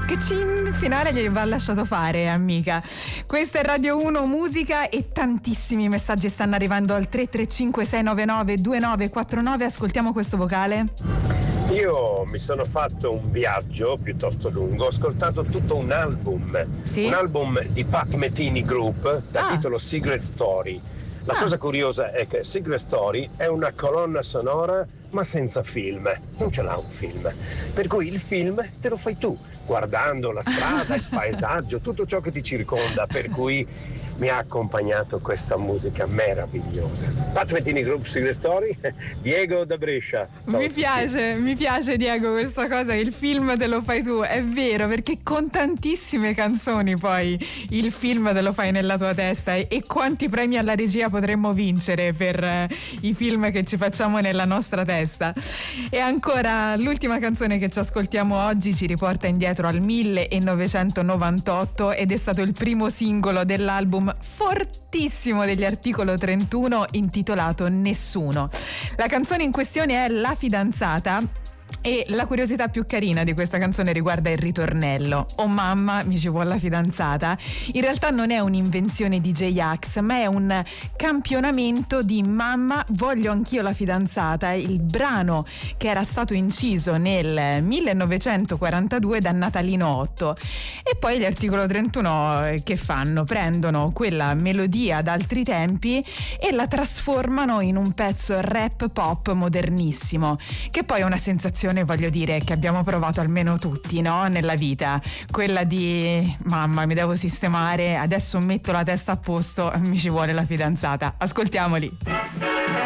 che in finale gli va lasciato fare, amica. Questa è Radio 1 Musica e tantissimi messaggi stanno arrivando al 335 699 2949. Ascoltiamo questo vocale. Io mi sono fatto un viaggio piuttosto lungo, ho ascoltato tutto un album, Sì? un album di Pat Metheny Group dal titolo Secret Story. La cosa curiosa è che Secret Story è una colonna sonora ma senza film, non ce l'ha un film, per cui il film te lo fai tu, guardando la strada, il paesaggio, tutto ciò che ti circonda, per cui mi ha accompagnato questa musica meravigliosa. Pat Metheny Group, Secret Story, Diego da Brescia. Ciao Mi piace Diego questa cosa, il film te lo fai tu, è vero, perché con tantissime canzoni poi il film te lo fai nella tua testa e quanti premi alla regia potremmo vincere per i film che ci facciamo nella nostra testa. E ancora l'ultima canzone che ci ascoltiamo oggi ci riporta indietro al 1998 ed è stato il primo singolo dell'album fortissimo degli Articolo 31 intitolato Nessuno. La canzone in questione è La fidanzata. E la curiosità più carina di questa canzone riguarda il ritornello. Oh mamma, mi ci vuole la fidanzata. In realtà non è un'invenzione di J-Ax, ma è un campionamento di Mamma, voglio anch'io la fidanzata, il brano che era stato inciso nel 1942 da Natalino 8. E poi gli Articolo 31 che fanno? Prendono quella melodia d'altri tempi e la trasformano in un pezzo rap pop modernissimo, che poi è una sensazione, voglio dire, che abbiamo provato almeno tutti, no? Nella vita, quella di mamma, mi devo sistemare, adesso metto la testa a posto, mi ci vuole la fidanzata. Ascoltiamoli.